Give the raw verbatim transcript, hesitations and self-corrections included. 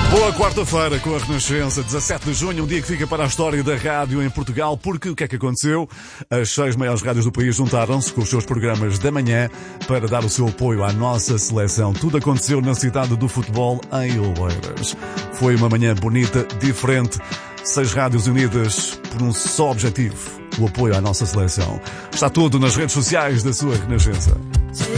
Boa quarta-feira com a Renascença, dezassete de junho, um dia que fica para a história da rádio em Portugal, porque o que é que aconteceu? As seis maiores rádios do país juntaram-se com os seus programas da manhã para dar o seu apoio à nossa seleção. Tudo aconteceu na cidade do futebol, em Oeiras. Foi uma manhã bonita, diferente, seis rádios unidas por um só objetivo, o apoio à nossa seleção. Está tudo nas redes sociais da sua Renascença.